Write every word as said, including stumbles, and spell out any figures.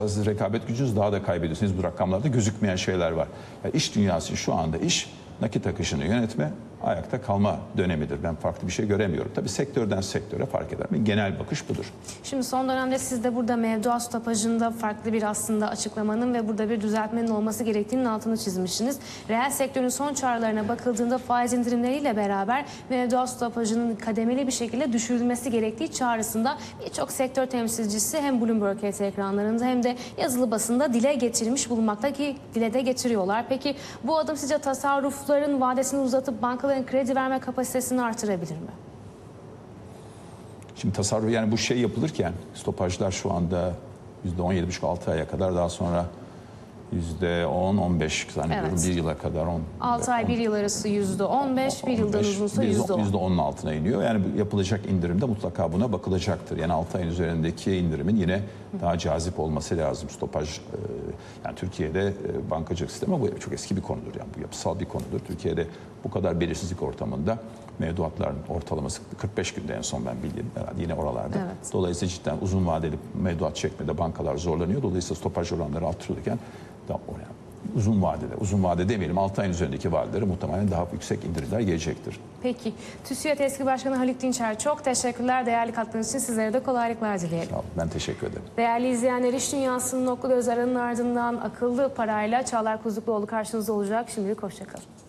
Siz rekabet gücünüz daha da kaybediyorsunuz. Bu rakamlarda gözükmeyen şeyler var. Yani iş dünyası şu anda iş nakit akışını yönetme, ayakta kalma dönemidir. Ben farklı bir şey göremiyorum. Tabii sektörden sektöre fark eder mi? Genel bakış budur. Şimdi son dönemde siz de burada mevduat stopajında farklı bir aslında açıklamanın ve burada bir düzeltmenin olması gerektiğinin altını çizmişsiniz. Reel sektörün son çağrılarına bakıldığında faiz indirimleriyle beraber mevduat stopajının kademeli bir şekilde düşürülmesi gerektiği çağrısında birçok sektör temsilcisi hem Bloomberg H T ekranlarında hem de yazılı basında dile getirmiş bulunmakta ki dile de getiriyorlar. Peki bu adım sizce tasarrufların vadesini uzatıp bankaların kredi verme kapasitesini artırabilir mi? Şimdi tasarruf, yani bu şey yapılırken stopajlar şu anda yüzde on yedi buçuk altı aya kadar, daha sonra yüzde on on beş zannediyorum, Evet. bir yıla kadar on. altı ay bir yıl arası yüzde on beş, bir yıldan uzunsa yüzde on. yüzde onun altına iniyor. Yani yapılacak indirimde mutlaka buna bakılacaktır. Yani altı ayın üzerindeki indirimin yine daha cazip olması lazım. Stopaj, yani Türkiye'de bankacılık sistemi bu çok eski bir konudur. Yani bu yapısal bir konudur. Türkiye'de bu kadar belirsizlik ortamında mevduatların ortalaması kırk beş günde en son ben bildiğim herhalde yine oralarda. Evet. Dolayısıyla cidden uzun vadeli mevduat çekmede bankalar zorlanıyor. Dolayısıyla stopaj oranları artırılırken da oraya uzun vadede, uzun vade demeyelim, altı ayın üzerindeki vadelere muhtemelen daha yüksek indirimler gelecektir. Peki. TÜSİAD eski başkanı Halit Dinçer, çok teşekkürler. Değerli katkınız için sizlere de kolaylıklar dileyelim. Sağ olun, ben teşekkür ederim. Değerli izleyenler, iş dünyasının nokta göz aranın ardından akıllı parayla Çağlar Kuzlukluoğlu karşınızda olacak. Şimdilik hoşçakalın.